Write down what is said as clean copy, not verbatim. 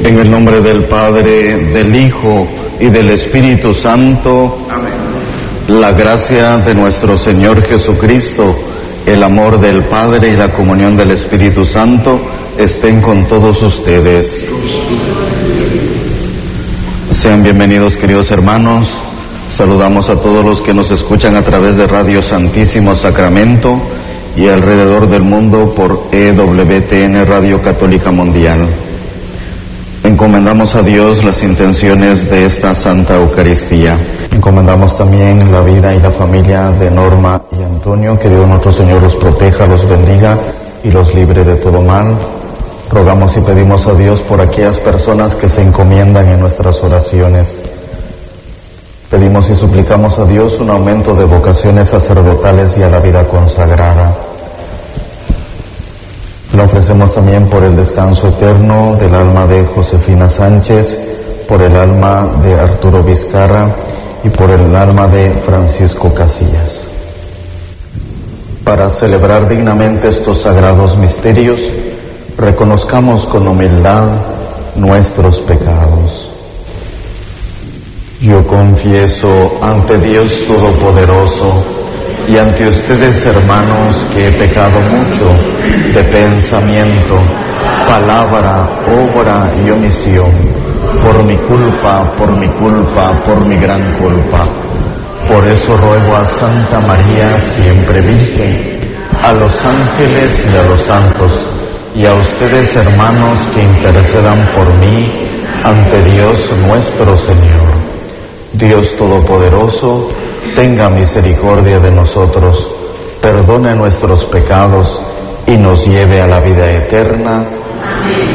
En el nombre del Padre, del Hijo y del Espíritu Santo. Amén. La gracia de nuestro Señor Jesucristo, el amor del Padre y la comunión del Espíritu Santo estén con todos ustedes. Sean bienvenidos, queridos hermanos. Saludamos a todos los que nos escuchan a través de Radio Santísimo Sacramento y alrededor del mundo por EWTN Radio Católica Mundial. Encomendamos a Dios las intenciones de esta Santa Eucaristía. Encomendamos también la vida y la familia de Norma y Antonio. Que Dios nuestro Señor los proteja, los bendiga y los libre de todo mal. Rogamos y pedimos a Dios por aquellas personas que se encomiendan en nuestras oraciones. Pedimos y suplicamos a Dios un aumento de vocaciones sacerdotales y a la vida consagrada. Le ofrecemos también por el descanso eterno del alma de Josefina Sánchez, por el alma de Arturo Vizcarra y por el alma de Francisco Casillas. Para celebrar dignamente estos sagrados misterios, reconozcamos con humildad nuestros pecados. Yo confieso ante Dios Todopoderoso y ante ustedes, hermanos, que he pecado mucho de pensamiento, palabra, obra y omisión, por mi culpa, por mi gran culpa. Por eso ruego a Santa María, siempre Virgen, a los ángeles y a los santos, y a ustedes, hermanos, que intercedan por mí ante Dios nuestro Señor. Dios Todopoderoso, tenga misericordia de nosotros, perdone nuestros pecados y nos lleve a la vida eterna. Amén.